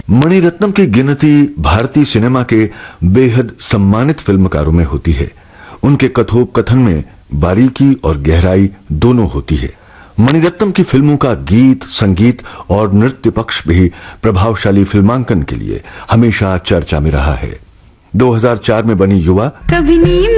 मणिरत्नम की गिनती भारतीय सिनेमा के बेहद सम्मानित फिल्मकारों में होती है। उनके कथोपकथन में बारीकी और गहराई दोनों होती है। मणिरत्नम की फिल्मों का गीत, संगीत और नृत्य पक्ष भी प्रभावशाली फिल्मांकन के लिए हमेशा चर्चा में रहा है। 2004 में बनी युवा